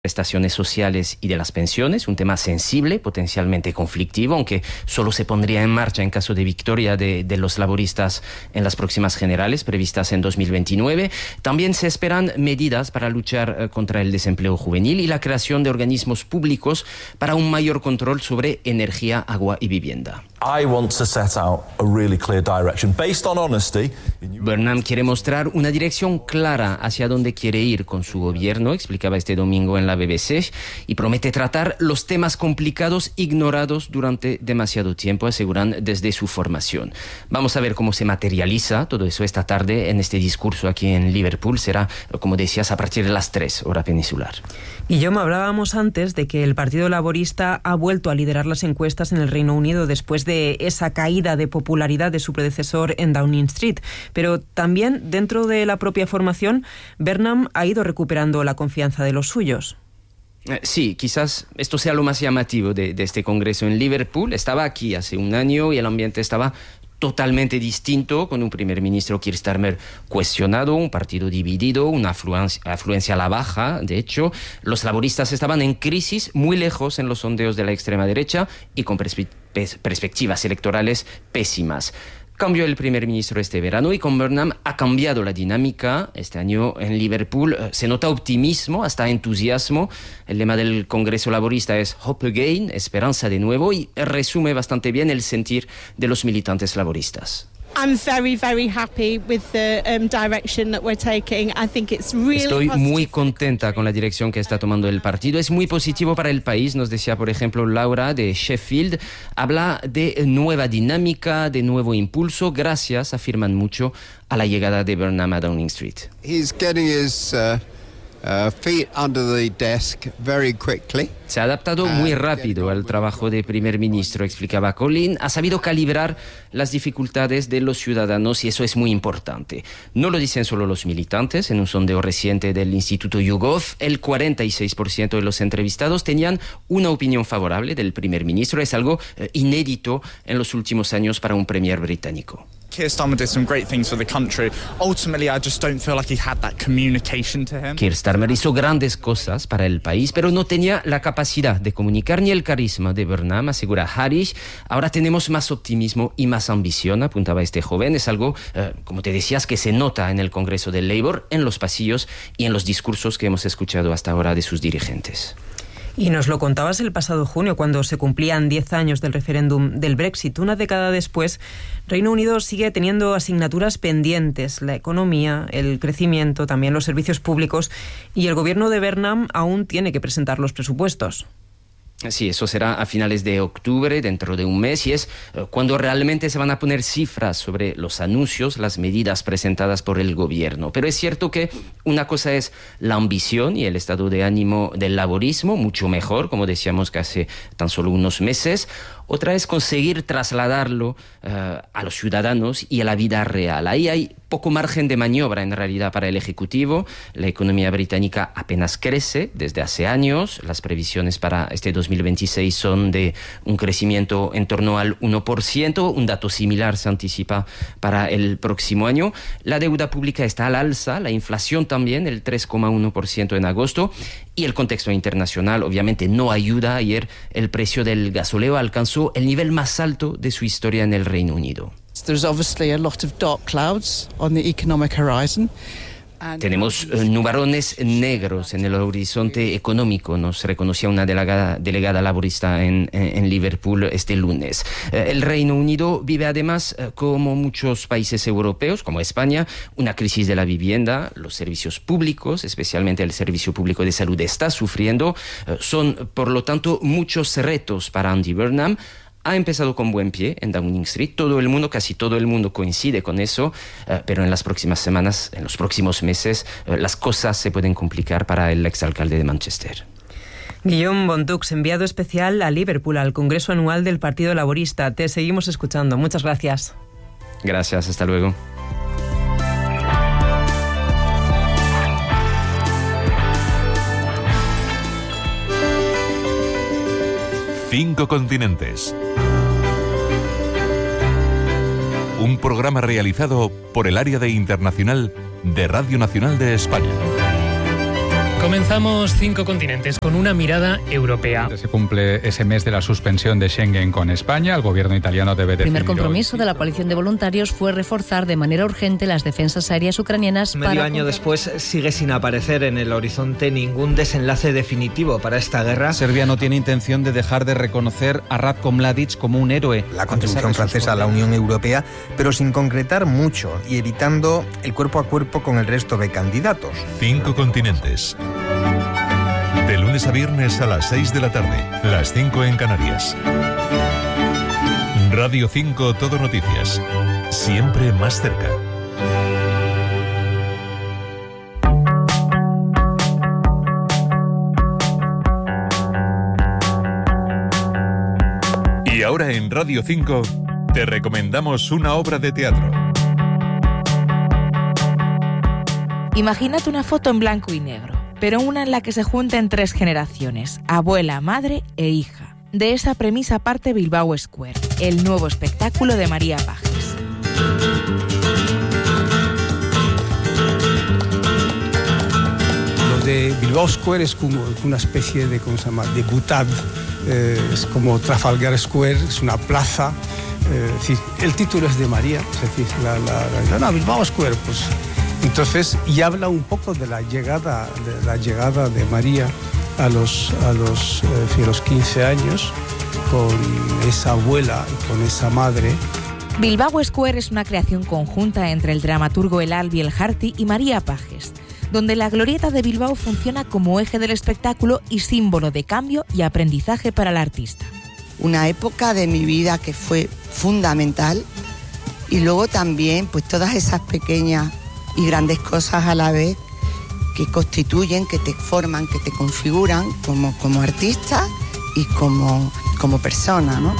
prestaciones sociales y de las pensiones, un tema sensible, potencialmente conflictivo, aunque solo se pondría en marcha en caso de victoria de los laboristas en las próximas generales previstas en 2029. También se esperan medidas para luchar contra el desempleo juvenil y la creación de organismos públicos para un mayor control sobre energía, agua y vivienda. I want to set out a really clear direction based on honesty. Burnham quiere mostrar una dirección clara hacia dónde quiere ir con su gobierno, explicaba este domingo en la BBC, y promete tratar los temas complicados ignorados durante demasiado tiempo, aseguran desde su formación. Vamos a ver cómo se materializa todo eso esta tarde en este discurso aquí en Liverpool. Será, como decías, a partir de las 3 hora peninsular. Guillaume, hablábamos antes de que el Partido Laborista ha vuelto a liderar las encuestas en el Reino Unido después de esa caída de popularidad de su predecesor en Downing Street. Pero también dentro de la propia formación, Burnham ha ido recuperando la confianza de los suyos. Sí, quizás esto sea lo más llamativo de este congreso en Liverpool. Estaba aquí hace un año y el ambiente estaba totalmente distinto, con un primer ministro Keir Starmer cuestionado, un partido dividido, una afluencia a la baja. De hecho, los laboristas estaban en crisis, muy lejos en los sondeos de la extrema derecha y con perspectivas electorales pésimas. Cambió el primer ministro este verano y con Burnham ha cambiado la dinámica. Este año en Liverpool se nota optimismo, hasta entusiasmo. El lema del Congreso Laborista es Hope Again, esperanza de nuevo, y resume bastante bien el sentir de los militantes laboristas. I'm very, very happy with the direction that we're taking. I think it's really Estoy positive. muy contenta con la dirección que está tomando el partido. Es muy positivo para el país, nos decía, por ejemplo, Laura de Sheffield. Habla de nueva dinámica, de nuevo impulso, gracias, afirman mucho, a la llegada de Burnham a Downing Street. He's getting his feet under the desk very quickly. Se ha adaptado muy rápido al trabajo de primer ministro, explicaba Colin. Ha sabido calibrar las dificultades de los ciudadanos y eso es muy importante. No lo dicen solo los militantes. En un sondeo reciente del Instituto YouGov, el 46% de los entrevistados tenían una opinión favorable del primer ministro. Es algo inédito en los últimos años para un premier británico. Keir Starmer did some great things for the country. Ultimately, I just don't feel like he had that communication to him. Keir Starmer hizo grandes cosas para el país, pero no tenía la capacidad de comunicar ni el carisma de Burnham, asegura Harris. Ahora tenemos más optimismo y más ambición, apuntaba este joven. Es algo, como te decías, que se nota en el Congreso del Labour, en los pasillos y en los discursos que hemos escuchado hasta ahora de sus dirigentes. Y nos lo contabas el pasado junio, cuando se cumplían 10 años del referéndum del Brexit. Una década después, Reino Unido sigue teniendo asignaturas pendientes: la economía, el crecimiento, también los servicios públicos, y el gobierno de Burnham aún tiene que presentar los presupuestos. Sí, eso será a finales de octubre, dentro de un mes, y es cuando realmente se van a poner cifras sobre los anuncios, las medidas presentadas por el gobierno. Pero es cierto que una cosa es la ambición y el estado de ánimo del laborismo, mucho mejor, como decíamos, que hace tan solo unos meses. Otra es conseguir trasladarlo a los ciudadanos y a la vida real. Ahí hay poco margen de maniobra en realidad para el Ejecutivo. La economía británica apenas crece desde hace años. Las previsiones para este 2026 son de un crecimiento en torno al 1%. Un dato similar se anticipa para el próximo año. La deuda pública está al alza, la inflación también, el 3,1% en agosto. Y el contexto internacional obviamente no ayuda. Ayer el precio del gasóleo alcanzó el nivel más alto de su historia en el Reino Unido. There's obviously a lot of dark clouds on the economic horizon. Tenemos nubarrones negros en el horizonte económico, nos reconocía una delegada laborista en Liverpool este lunes. El Reino Unido vive además, como muchos países europeos, como España, una crisis de la vivienda. Los servicios públicos, especialmente el servicio público de salud, está sufriendo. Son, por lo tanto, muchos retos para Andy Burnham. Ha empezado con buen pie en Downing Street. Casi todo el mundo coincide con eso, pero en las próximas semanas, en los próximos meses, las cosas se pueden complicar para el exalcalde de Manchester. Guillaume Bontux, enviado especial a Liverpool, al Congreso Anual del Partido Laborista. Te seguimos escuchando. Muchas gracias. Gracias, hasta luego. Cinco continentes. Un programa realizado por el Área de Internacional de Radio Nacional de España. Comenzamos 5 continentes con una mirada europea. Se cumple ese mes de la suspensión de Schengen con España. El gobierno italiano debe definir. El primer compromiso de la coalición de voluntarios fue reforzar de manera urgente las defensas aéreas ucranianas. Medio año después sigue sin aparecer en el horizonte ningún desenlace definitivo para esta guerra. Serbia no tiene intención de dejar de reconocer a Ratko Mladic como un héroe. La contribución francesa a la Unión Europea, pero sin concretar mucho y evitando el cuerpo a cuerpo con el resto de candidatos. 5 continentes. De lunes a viernes a las 6 de la tarde, las 5 en Canarias. Radio 5 Todo Noticias. Siempre más cerca. Y ahora en Radio 5 te recomendamos una obra de teatro. Imagínate una foto en blanco y negro, pero una en la que se junten 3 generaciones, abuela, madre e hija. De esa premisa parte Bilbao Square, el nuevo espectáculo de María Pajes. Lo de Bilbao Square es como una especie de, ¿cómo se llama?, de boutade, es como Trafalgar Square, es una plaza. Es decir, el título es de María, es decir, Bilbao Square, pues. Entonces, y habla un poco de la llegada de María a los 15 años con esa abuela y con esa madre. Bilbao Square es una creación conjunta entre el dramaturgo El Albi El Harti y María Pajes, donde la glorieta de Bilbao funciona como eje del espectáculo y símbolo de cambio y aprendizaje para el artista. Una época de mi vida que fue fundamental, y luego también pues todas esas pequeñas y grandes cosas a la vez que constituyen, que te forman, que te configuran como artista y como persona, ¿no?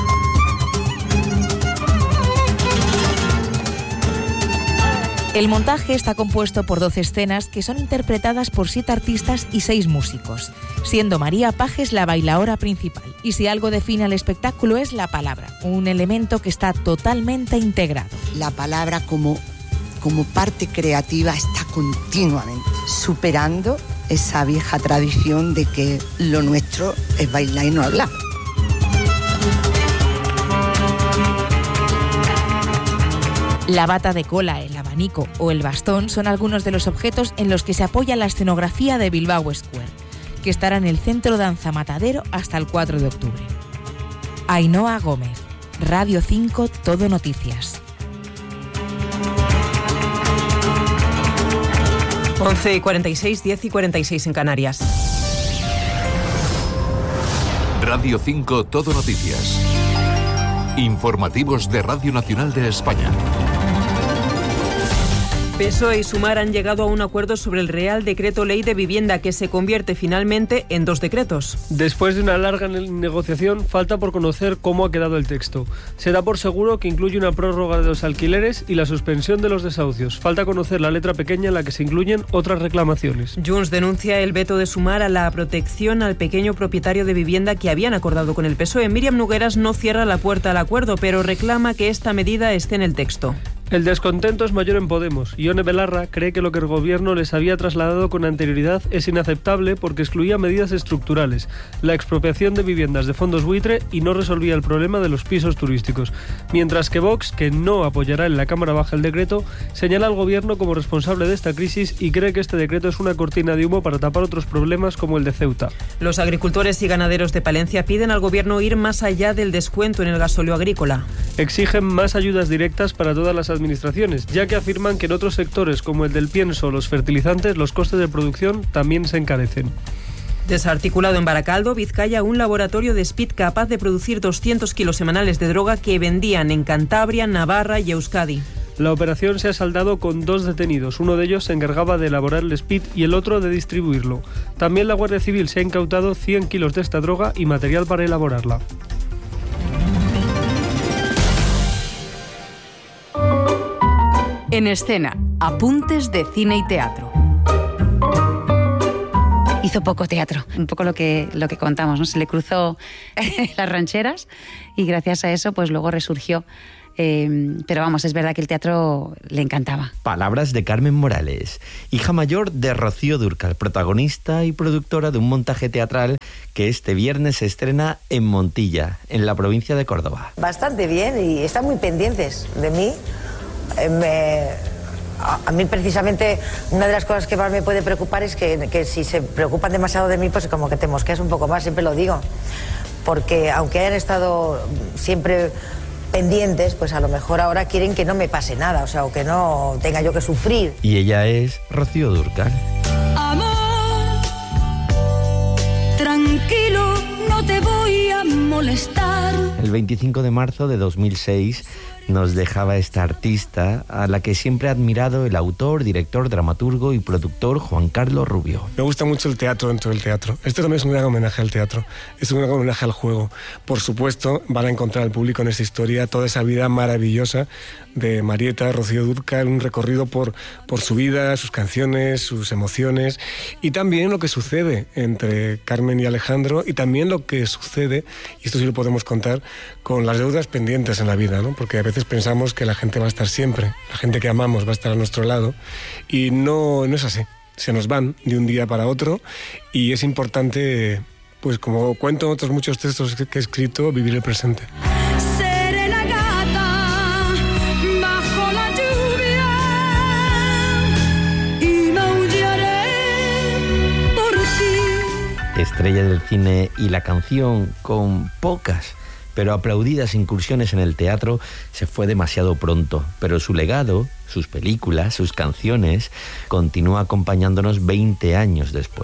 El montaje está compuesto por 12 escenas que son interpretadas por 7 artistas y 6 músicos, siendo María Pajes la bailaora principal. Y si algo define al espectáculo es la palabra, un elemento que está totalmente integrado. La palabra como parte creativa está continuamente superando esa vieja tradición de que lo nuestro es bailar y no hablar. La bata de cola, el abanico o el bastón son algunos de los objetos en los que se apoya la escenografía de Bilbao Square, que estará en el Centro Danza Matadero hasta el 4 de octubre. Ainhoa Gómez, Radio 5 Todo Noticias. 11:46, 10:46 en Canarias. Radio 5 Todo Noticias. Informativos de Radio Nacional de España. PSOE y Sumar han llegado a un acuerdo sobre el Real Decreto Ley de Vivienda, que se convierte finalmente en 2 decretos. Después de una larga negociación, falta por conocer cómo ha quedado el texto. Se da por seguro que incluye una prórroga de los alquileres y la suspensión de los desahucios. Falta conocer la letra pequeña en la que se incluyen otras reclamaciones. Junts denuncia el veto de Sumar a la protección al pequeño propietario de vivienda que habían acordado con el PSOE. Míriam Nogueras no cierra la puerta al acuerdo, pero reclama que esta medida esté en el texto. El descontento es mayor en Podemos. Ione Belarra cree que lo que el gobierno les había trasladado con anterioridad es inaceptable porque excluía medidas estructurales, la expropiación de viviendas de fondos buitre y no resolvía el problema de los pisos turísticos. Mientras que Vox, que no apoyará en la Cámara Baja el decreto, señala al gobierno como responsable de esta crisis y cree que este decreto es una cortina de humo para tapar otros problemas como el de Ceuta. Los agricultores y ganaderos de Palencia piden al gobierno ir más allá del descuento en el gasóleo agrícola. Exigen más ayudas directas para todas las administraciones, ya que afirman que en otros sectores como el del pienso o los fertilizantes los costes de producción también se encarecen. Desarticulado en Baracaldo, Vizcaya, un laboratorio de Speed capaz de producir 200 kilos semanales de droga que vendían en Cantabria, Navarra y Euskadi. La operación se ha saldado con 2 detenidos. Uno de ellos se encargaba de elaborar el speed y el otro de distribuirlo. También la Guardia Civil se ha incautado 100 kilos de esta droga y material para elaborarla. En escena, apuntes de cine y teatro. Hizo poco teatro, un poco lo que contamos, ¿no? Se le cruzó las rancheras y gracias a eso pues luego resurgió pero vamos, es verdad que el teatro le encantaba. Palabras de Carmen Morales, hija mayor de Rocío Dúrcal, protagonista y productora de un montaje teatral que este viernes se estrena en Montilla, en la provincia de Córdoba. Bastante bien, y están muy pendientes de mí. A mí precisamente una de las cosas que más me puede preocupar es que si se preocupan demasiado de mí, pues como que te mosqueas un poco más, siempre lo digo. Porque aunque hayan estado siempre pendientes, pues a lo mejor ahora quieren que no me pase nada, o sea, o que no tenga yo que sufrir. Y ella es Rocío Dúrcal. Amor, tranquilo, no te voy a molestar. El 25 de marzo de 2006 nos dejaba esta artista a la que siempre ha admirado el autor, director, dramaturgo y productor Juan Carlos Rubio. Me gusta mucho el teatro dentro del teatro. Esto también es un gran homenaje al teatro, es un gran homenaje al juego. Por supuesto, van a encontrar al público en esta historia toda esa vida maravillosa de Marieta, Rocío Dúrcal, un recorrido por su vida, sus canciones, sus emociones, y también lo que sucede entre Carmen y Alejandro, y también lo que sucede, y esto sí lo podemos contar, con las deudas pendientes en la vida, ¿no? Porque a veces pensamos que la gente va a estar siempre, la gente que amamos va a estar a nuestro lado, y no es así. Se nos van de un día para otro, y es importante, pues como cuento en otros muchos textos que he escrito, vivir el presente. Seré la gata bajo la lluvia y maullaré por ti. Estrella del cine y la canción, con pocas pero aplaudidas incursiones en el teatro, se fue demasiado pronto, pero su legado, sus películas, sus canciones, continúa acompañándonos 20 años después.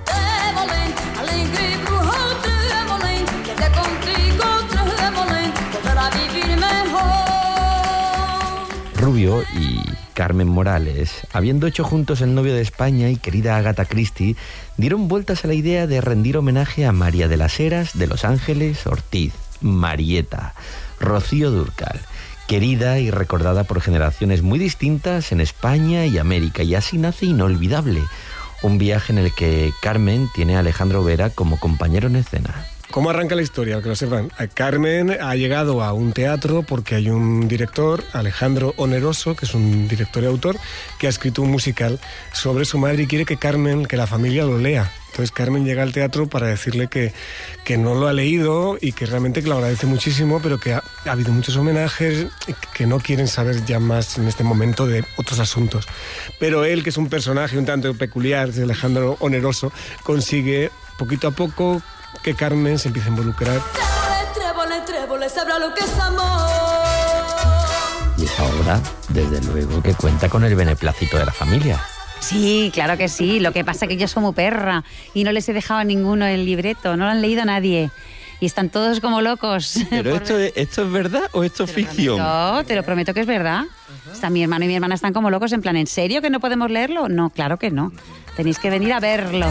Rubio y Carmen Morales, habiendo hecho juntos El novio de España y Querida Agatha Christie, dieron vueltas a la idea de rendir homenaje a María de las Heras de Los Ángeles Ortiz, Marieta, Rocío Dúrcal, querida y recordada por generaciones muy distintas en España y América, y así nace Inolvidable, un viaje en el que Carmen tiene a Alejandro Vera como compañero en escena. ¿Cómo arranca la historia? Que lo sepan. Carmen ha llegado a un teatro porque hay un director, Alejandro Oneroso, que es un director y autor, que ha escrito un musical sobre su madre y quiere que la familia lo lea. Entonces Carmen llega al teatro para decirle que no lo ha leído y que realmente que lo agradece muchísimo, pero que ha habido muchos homenajes y que no quieren saber ya más en este momento de otros asuntos. Pero él, que es un personaje un tanto peculiar, de Alejandro Oneroso, consigue poquito a poco que Carmen se empiece a involucrar. Trébole, sabrá lo que es amor. Y es ahora, desde luego, que cuenta con el beneplácito de la familia. Sí, claro que sí. Lo que pasa es que yo soy muy perra y no les he dejado a ninguno el libreto, no lo han leído nadie. Y están todos como locos. ¿Pero esto es verdad o esto es ficción? Te lo prometo que es verdad. Está mi hermano y mi hermana están como locos, en plan, ¿en serio que no podemos leerlo? No, claro que no. Tenéis que venir a verlo.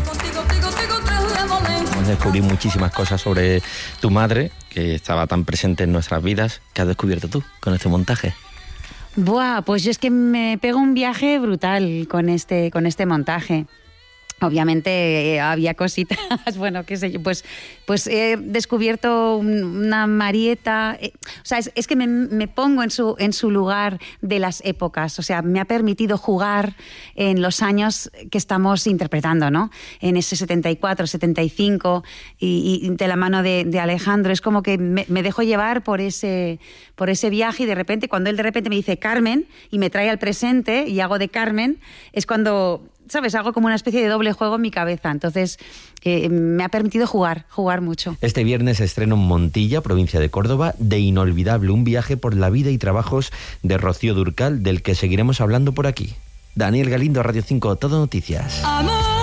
Hemos descubierto muchísimas cosas sobre tu madre, que estaba tan presente en nuestras vidas. ¿Qué has descubierto tú con este montaje? Buah, pues yo es que me pego un viaje brutal con este montaje. Obviamente había cositas, bueno, qué sé yo, pues he descubierto una Marieta, o sea, es que me pongo en su lugar de las épocas, o sea, me ha permitido jugar en los años que estamos interpretando, ¿no? En ese 74, 75 y de la mano de Alejandro, es como que me dejo llevar por ese viaje y de repente, cuando él de repente me dice Carmen y me trae al presente y hago de Carmen, es cuando, ¿sabes? Hago como una especie de doble juego en mi cabeza. Entonces, me ha permitido jugar mucho. Este viernes estreno en Montilla, provincia de Córdoba, de Inolvidable, un viaje por la vida y trabajos de Rocío Dúrcal, del que seguiremos hablando por aquí. Daniel Galindo, Radio 5, Todo Noticias. Amor.